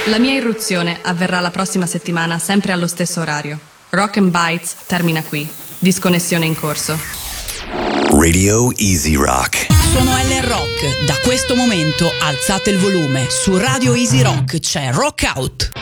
La mia irruzione avverrà la prossima settimana, sempre allo stesso orario. Rock and Bites termina qui. Disconnessione in corso. Radio Easy Rock. Sono Ellen Rock. Da questo momento alzate il volume. Su Radio Easy Rock c'è Rock Out.